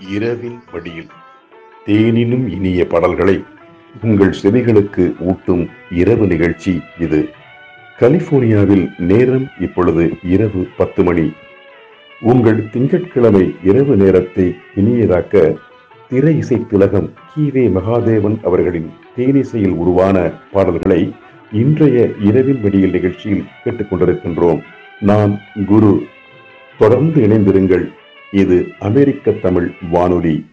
இரவின் மடியில் தேனினும் இனிய பாடல்களை உங்கள் செவிகளுக்கு ஊட்டும் இரவு நிகழ்ச்சி இது. கலிபோர்னியாவில் நேரம் இப்பொழுது இரவு 10 மணி. உங்கள் திங்கட்கிழமை இரவு நேரத்தை இனியதாக்க திரை இசை திலகம் கி.வே. மகாதேவன் அவர்களின் தேனிசையில் உருவான பாடல்களை இன்றைய இரவின் மடியில் நிகழ்ச்சியில் கேட்டுக்கொண்டிருக்கின்றோம். நான் குரு. தொடர்ந்து இணைந்திருங்கள். இது அமெரிக்க தமிழ் வானொலி.